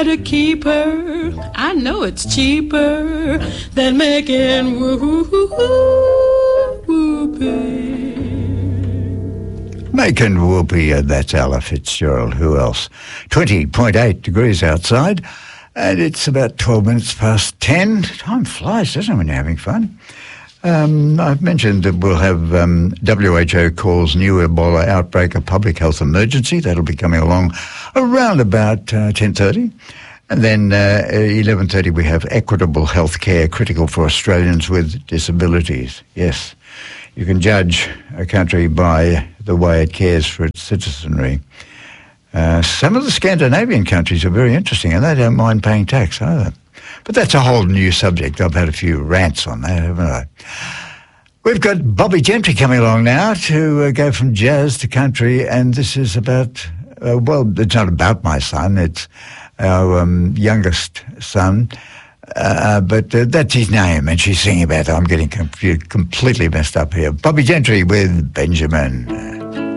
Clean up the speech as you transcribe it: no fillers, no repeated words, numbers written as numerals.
to keep her. I know it's cheaper than making whoopee. Making whoopee, that's Ella Fitzgerald. Who else? 20.8 degrees outside, and it's about 12 minutes past 10. Time flies, doesn't it, when you're having fun? I've mentioned that we'll have WHO calls new Ebola outbreak a public health emergency. That'll be coming along around about 10:30. And then 11:30 we have equitable health care critical for Australians with disabilities. Yes, you can judge a country by the way it cares for its citizenry. Some of the Scandinavian countries are very interesting, and they don't mind paying tax either. But that's a whole new subject. I've had a few rants on that, haven't I? We've got Bobbie Gentry coming along now to go from jazz to country, and this is about, well, it's not about my son, it's our youngest son, but that's his name, and she's singing about it. I'm getting completely messed up here. Bobbie Gentry with Benjamin.